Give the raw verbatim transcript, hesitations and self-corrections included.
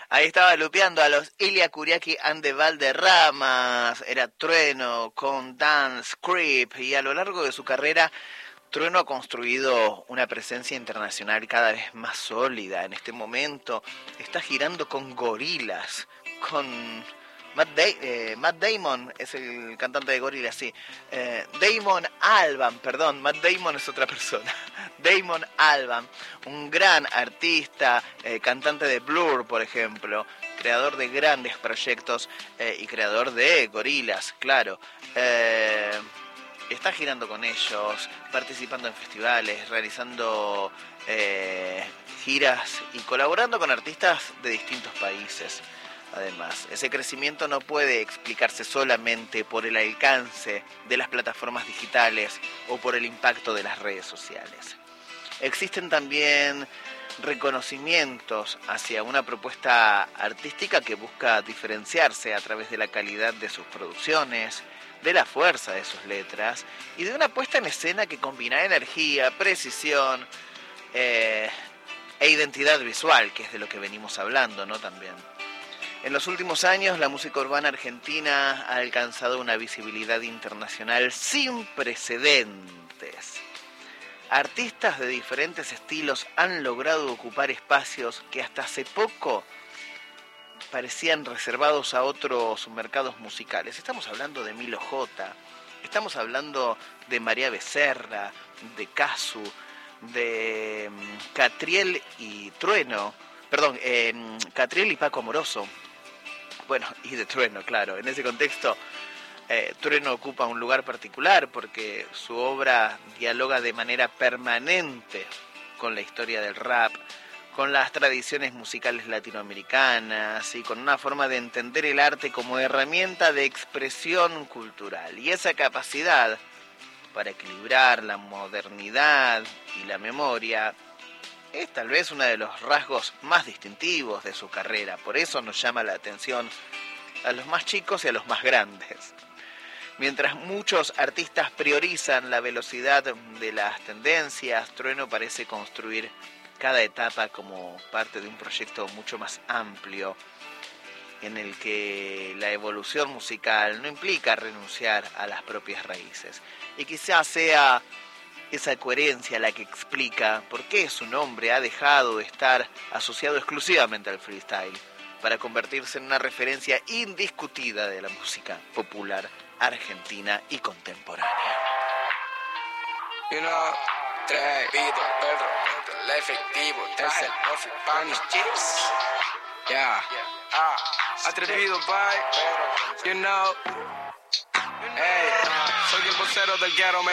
Ahí estaba lupeando a los Ilia Kuriaki and the Valderramas, era Trueno con Dance Creep, y a lo largo de su carrera Trueno ha construido una presencia internacional cada vez más sólida. En este momento está girando con Gorillaz, con Matt, da- eh, Matt Damon, es el cantante de Gorillaz, sí. Eh, Damon Albarn, perdón, Matt Damon es otra persona. Damon Albarn, un gran artista, eh, cantante de Blur, por ejemplo, creador de grandes proyectos eh, y creador de Gorillaz, claro. Eh, está girando con ellos, participando en festivales, realizando eh, giras y colaborando con artistas de distintos países. Además, ese crecimiento no puede explicarse solamente por el alcance de las plataformas digitales o por el impacto de las redes sociales. Existen también reconocimientos hacia una propuesta artística que busca diferenciarse a través de la calidad de sus producciones, de la fuerza de sus letras y de una puesta en escena que combina energía, precisión eh, e identidad visual, que es de lo que venimos hablando, ¿no? También. En los últimos años, la música urbana argentina ha alcanzado una visibilidad internacional sin precedentes. Artistas de diferentes estilos han logrado ocupar espacios que hasta hace poco parecían reservados a otros mercados musicales. Estamos hablando de Milo J, estamos hablando de María Becerra, de Casu, de um, Catriel y Trueno, perdón, eh, Catriel y Paco Amoroso. Bueno, y de Trueno, claro. En ese contexto, eh, Trueno ocupa un lugar particular porque su obra dialoga de manera permanente con la historia del rap, con las tradiciones musicales latinoamericanas y con una forma de entender el arte como herramienta de expresión cultural. Y esa capacidad para equilibrar la modernidad y la memoria es tal vez uno de los rasgos más distintivos de su carrera. Por eso nos llama la atención a los más chicos y a los más grandes. Mientras muchos artistas priorizan la velocidad de las tendencias, Trueno parece construir cada etapa como parte de un proyecto mucho más amplio, en el que la evolución musical no implica renunciar a las propias raíces. Y quizás sea esa coherencia la que explica por qué su nombre ha dejado de estar asociado exclusivamente al freestyle, para convertirse en una referencia indiscutida de la música popular argentina y contemporánea. You know, Trepido, Pedro, el efectivo, es el Spanish Chips. Yeah, ah, atrevido, bye. You know, hey, soy el vocero del ghetto, me